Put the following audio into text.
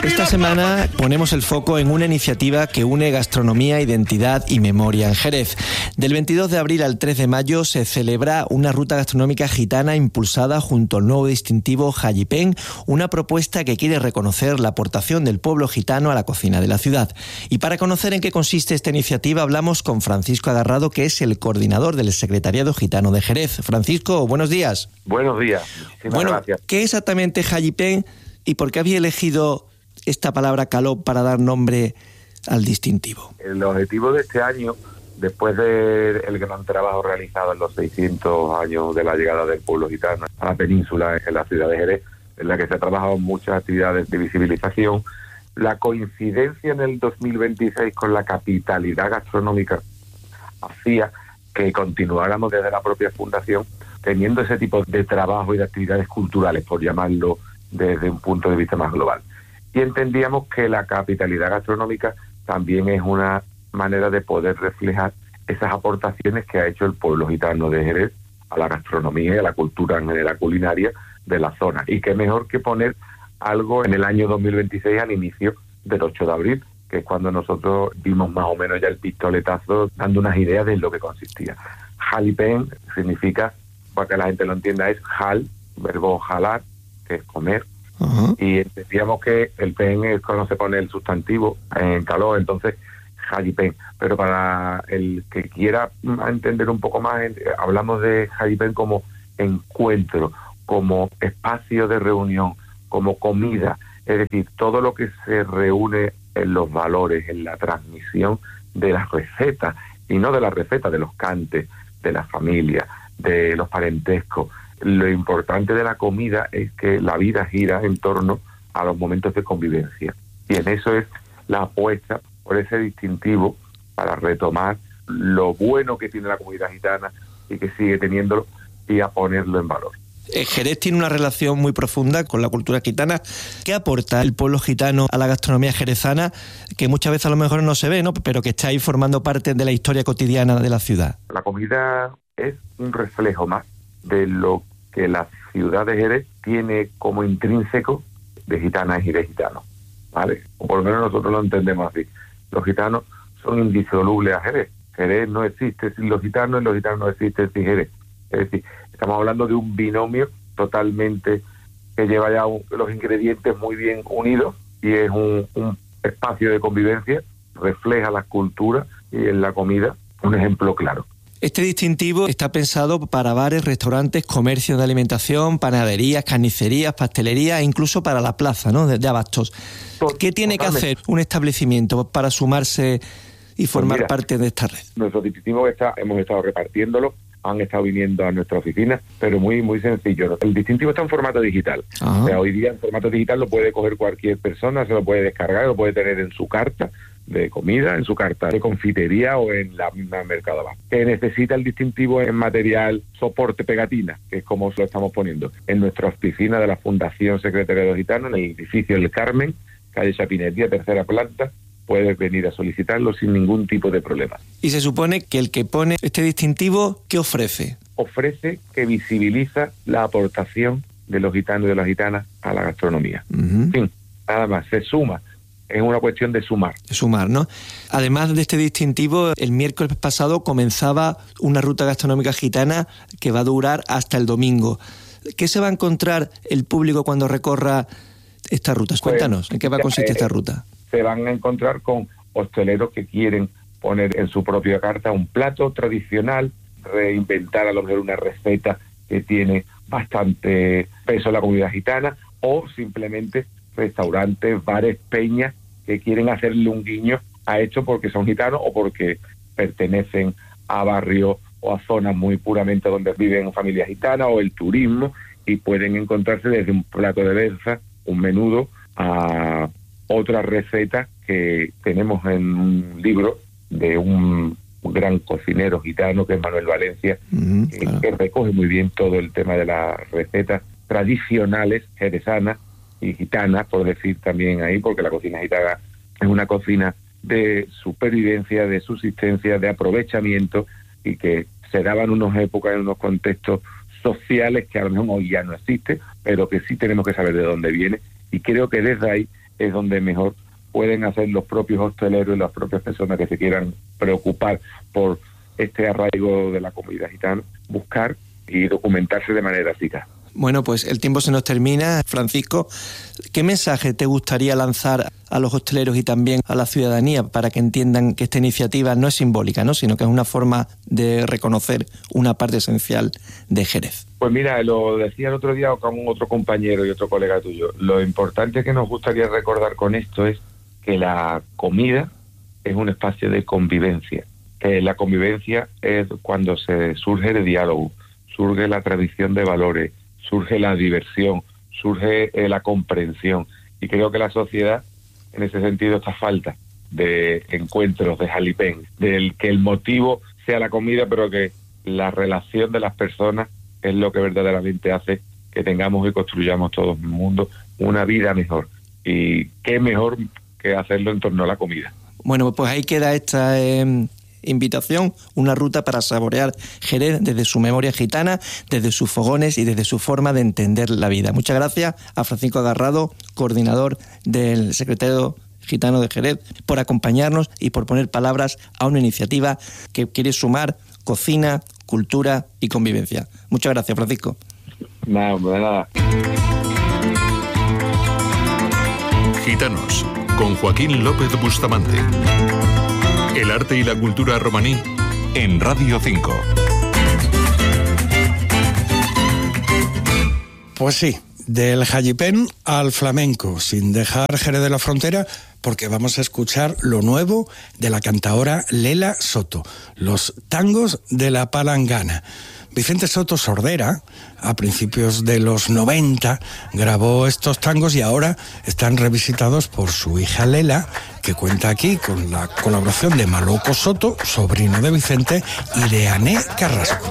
Esta semana ponemos el foco en una iniciativa que une gastronomía, identidad y memoria en Jerez. Del 22 de abril al 3 de mayo se celebra una ruta gastronómica gitana impulsada junto al nuevo distintivo Jalipén, una propuesta que quiere reconocer la aportación del pueblo gitano a la cocina de la ciudad. Y para conocer en qué consiste esta iniciativa hablamos con Francisco Agarrado, que es el coordinador del Secretariado Gitano de Jerez. Francisco, buenos días. Buenos días. Gracias. ¿Qué es exactamente Jalipén y por qué había elegido esta palabra caló para dar nombre al distintivo? El objetivo de este año, después del gran trabajo realizado en los 600 años de la llegada del pueblo gitano a la península, en la ciudad de Jerez, en la que se ha trabajado muchas actividades de visibilización, la coincidencia en el 2026 con la capitalidad gastronómica hacía que continuáramos desde la propia fundación teniendo ese tipo de trabajo y de actividades culturales, por llamarlo desde un punto de vista más global. Y entendíamos que la capitalidad gastronómica también es una manera de poder reflejar esas aportaciones que ha hecho el pueblo gitano de Jerez a la gastronomía y a la cultura en general culinaria de la zona. Y qué mejor que poner algo en el año 2026 al inicio del 8 de abril, que es cuando nosotros dimos más o menos ya el pistoletazo, dando unas ideas de lo que consistía. Jalipén significa, para que la gente lo entienda, es jal, verbo jalar, que es comer. Uh-huh. Y entendíamos que el pen es cuando se pone el sustantivo en calor, entonces Jalipén. Pero para el que quiera entender un poco más, hablamos de Jalipén como encuentro, como espacio de reunión, como comida, es decir, todo lo que se reúne en los valores, en la transmisión de las recetas, y no de las recetas, de los cantes, de la familia, de los parentescos. Lo importante de la comida es que la vida gira en torno a los momentos de convivencia. Y en eso es la apuesta por ese distintivo para retomar lo bueno que tiene la comunidad gitana y que sigue teniéndolo y a ponerlo en valor. Jerez tiene una relación muy profunda con la cultura gitana. ¿Qué aporta el pueblo gitano a la gastronomía jerezana, que muchas veces a lo mejor no se ve, ¿no?, pero que está ahí formando parte de la historia cotidiana de la ciudad? La comida es un reflejo más de lo que la ciudad de Jerez tiene como intrínseco de gitanas y de gitanos, ¿vale? O por lo menos nosotros lo entendemos así. Los gitanos son indisolubles a Jerez. Jerez no existe sin los gitanos y los gitanos no existen sin Jerez. Es decir, estamos hablando de un binomio totalmente que lleva ya los ingredientes muy bien unidos y es un espacio de convivencia, refleja la cultura y en la comida un ejemplo claro. Este distintivo está pensado para bares, restaurantes, comercios de alimentación, panaderías, carnicerías, pastelerías e incluso para la plaza, ¿no?, de abastos. ¿Qué tiene que hacer un establecimiento para sumarse y formar parte de esta red? Nuestro distintivo hemos estado repartiéndolo, han estado viniendo a nuestra oficina, pero muy muy sencillo. El distintivo está en formato digital. O sea, hoy día en formato digital lo puede coger cualquier persona, se lo puede descargar, lo puede tener en su carta de comida, en su carta de confitería o en la misma Mercadona. Que necesita el distintivo en material soporte pegatina, que es como lo estamos poniendo en nuestra oficina de la Fundación Secretariado Gitano, en el edificio El Carmen, calle Chapinería, 3ª planta. Puedes venir a solicitarlo sin ningún tipo de problema. Y se supone que el que pone este distintivo, ¿qué ofrece? Ofrece que visibiliza la aportación de los gitanos y de las gitanas a la gastronomía. Uh-huh. En fin, nada más, se suma. Es una cuestión de sumar. De sumar, ¿no? Además de este distintivo, el miércoles pasado comenzaba una ruta gastronómica gitana que va a durar hasta el domingo. ¿Qué se va a encontrar el público cuando recorra estas rutas? Cuéntanos, ¿en qué va a consistir esta ruta? Se van a encontrar con hosteleros que quieren poner en su propia carta un plato tradicional, reinventar a lo mejor una receta que tiene bastante peso en la comunidad gitana, o simplemente restaurantes, bares, peñas que quieren hacerle un guiño a esto porque son gitanos o porque pertenecen a barrios o a zonas muy puramente donde viven familias gitanas, o el turismo, y pueden encontrarse desde un plato de berza, un menudo, a otra receta que tenemos en un libro de un gran cocinero gitano que es Manuel Valencia, claro, que recoge muy bien todo el tema de las recetas tradicionales jerezanas y gitanas, por decir también ahí, porque la cocina gitana es una cocina de supervivencia, de subsistencia, de aprovechamiento, y que se daban unas épocas en unos contextos sociales que a lo mejor hoy ya no existe, pero que sí tenemos que saber de dónde viene, y creo que desde ahí es donde mejor pueden hacer los propios hosteleros y las propias personas que se quieran preocupar por este arraigo de la comida gitana, buscar y documentarse de manera eficaz. Bueno, pues el tiempo se nos termina. Francisco, ¿qué mensaje te gustaría lanzar a los hosteleros y también a la ciudadanía para que entiendan que esta iniciativa no es simbólica, ¿no?, sino que es una forma de reconocer una parte esencial de Jerez? Pues mira, lo decía el otro día con otro compañero y otro colega tuyo. Lo importante que nos gustaría recordar con esto es que la comida es un espacio de convivencia. La convivencia es cuando se surge el diálogo, surge la tradición de valores, surge la diversión, surge la comprensión. Y creo que la sociedad, en ese sentido, está falta de encuentros, de jalipén, del que el motivo sea la comida, pero que la relación de las personas es lo que verdaderamente hace que tengamos y construyamos todos en el mundo una vida mejor. Y qué mejor que hacerlo en torno a la comida. Bueno, pues ahí queda esta invitación, una ruta para saborear Jerez desde su memoria gitana, desde sus fogones y desde su forma de entender la vida. Muchas gracias a Francisco Agarrado, coordinador del Secretariado Gitano de Jerez, por acompañarnos y por poner palabras a una iniciativa que quiere sumar cocina, cultura y convivencia. Muchas gracias, Francisco. Nada, de nada. Gitanos, con Joaquín López Bustamante. El arte y la cultura romaní en Radio 5. Pues sí, del jalipén al flamenco, sin dejar Jerez de la Frontera, porque vamos a escuchar lo nuevo de la cantaora Lela Soto, los tangos de la palangana. Vicente Soto Sordera, a principios de los 90, grabó estos tangos y ahora están revisitados por su hija Lela, que cuenta aquí con la colaboración de Maloco Soto, sobrino de Vicente, y de Ané Carrasco.